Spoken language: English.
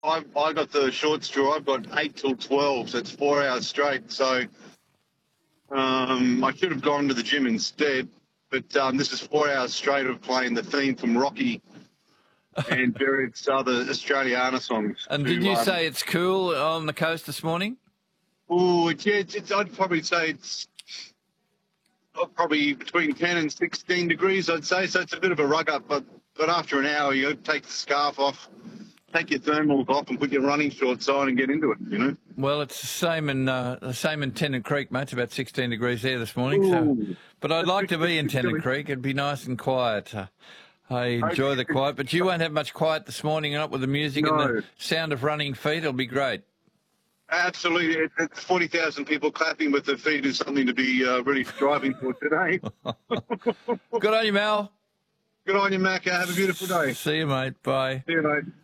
I got the short straw. I've got 8 till 12, so it's 4 hours straight. So I should have gone to the gym instead. But this is 4 hours straight of playing the theme from Rocky and various other Australiana songs. And did you say it's cool on the coast this morning? Oh, I'd probably say it's probably between 10 and 16 degrees, I'd say. So it's a bit of a rug up, but after an hour, you take the scarf off, take your thermals off, and put your running shorts on and get into it. You know. Well, it's the same in Tennant Creek, mate. It's about 16 degrees there this morning. So, but I'd like to be in Tennant Creek. It'd be nice and quiet. I enjoy the quiet, but you won't have much quiet this morning, not with the music and the sound of running feet. It'll be great. Absolutely. It's 40,000 people clapping with their feet is something to be really striving for today. Good on you, Mal. Good on you, Mac. Have a beautiful day. See you, mate. Bye. See you, mate.